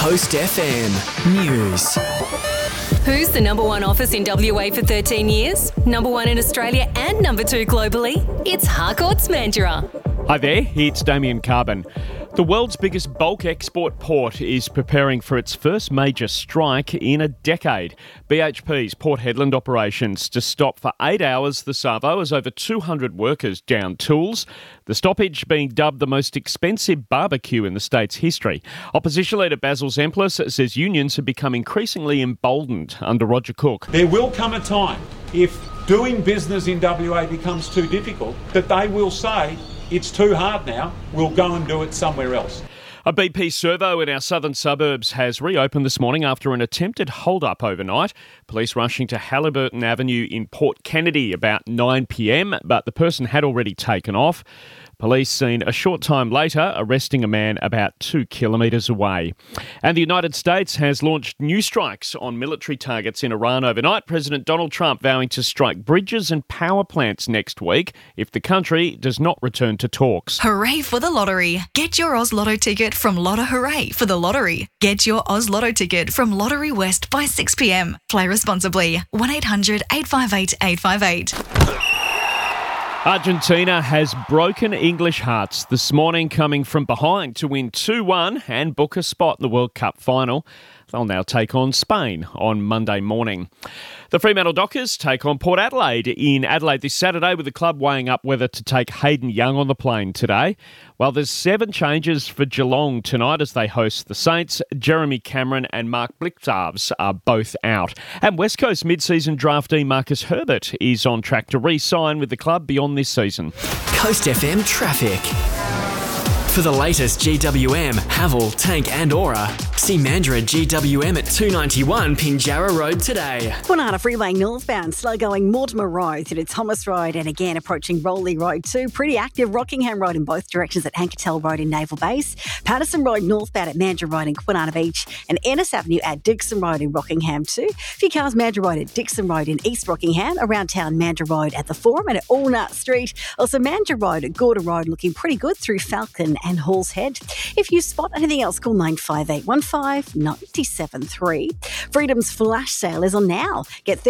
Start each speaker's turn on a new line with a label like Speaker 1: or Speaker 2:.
Speaker 1: Coast FM News.
Speaker 2: Who's the number one office in WA for 13 years? Number one in Australia and number two globally? It's Harcourt's Mandurah.
Speaker 3: Hi there, it's Damien Carbon. The world's biggest bulk export port is preparing for its first major strike in a decade. BHP's Port Hedland operations to stop for 8 hours this arvo as over 200 workers down tools. The stoppage being dubbed the most expensive barbecue in the state's history. Opposition leader Basil Zemplis says unions have become increasingly emboldened under Roger Cook.
Speaker 4: There will come a time, if doing business in WA becomes too difficult, that they will say, it's too hard now, we'll go and do it somewhere else.
Speaker 3: A BP servo in our southern suburbs has reopened this morning after an attempted hold-up overnight. Police rushing to Halliburton Avenue in Port Kennedy about 9 p.m, but the person had already taken off. Police seen a short time later arresting a man about 2 kilometres away. And the United States has launched new strikes on military targets in Iran overnight. President Donald Trump vowing to strike bridges and power plants next week if the country does not return to talks.
Speaker 5: Hooray for the lottery. Get your Oz Lotto ticket from Lotto Hooray for the lottery. Get your Oz Lotto ticket from Lottery West by 6 p.m. Play responsibly. 1800 858 858.
Speaker 3: Argentina has broken English hearts this morning, coming from behind to win 2-1 and book a spot in the World Cup final. They'll now take on Spain on Monday morning. The Fremantle Dockers take on Port Adelaide in Adelaide this Saturday, with the club weighing up whether to take Hayden Young on the plane today. Well, there's 7 changes for Geelong tonight as they host the Saints. Jeremy Cameron and Mark Blicavs are both out. And West Coast mid-season draftee Marcus Herbert is on track to re-sign with the club beyond this season.
Speaker 1: Coast FM Traffic. For the latest GWM, Haval, Tank and Aura, see Mandurah GWM at 291 Pinjarra Road today.
Speaker 6: Kwinana Freeway northbound, slow going Mortimer Road through to Thomas Road and again approaching Rowley Road too. Pretty active Rockingham Road in both directions at Ankertel Road in Naval Base. Patterson Road northbound at Mandurah Road in Kwinana Beach and Ennis Avenue at Dixon Road in Rockingham too. A few cars Mandurah Road at Dixon Road in East Rockingham, around town Mandurah Road at the Forum and at Allnut Street. Also Mandurah Road at Gorda Road looking pretty good through Falcon and Halls Head. If you spot anything else, call 95815 973. Freedom's flash sale is on now. Get